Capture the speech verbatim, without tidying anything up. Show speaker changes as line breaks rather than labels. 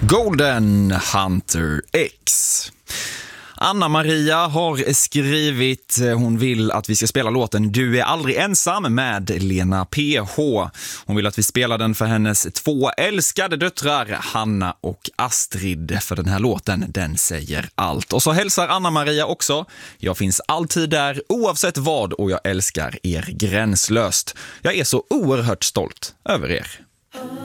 Golden Hunter X. Anna-Maria har skrivit, hon vill att vi ska spela låten Du är aldrig ensam med Lena P H. Hon vill att vi spelar den för hennes två älskade döttrar, Hanna och Astrid, för den här låten, den säger allt. Och så hälsar Anna-Maria också: jag finns alltid där oavsett vad och jag älskar er gränslöst. Jag är så oerhört stolt över er.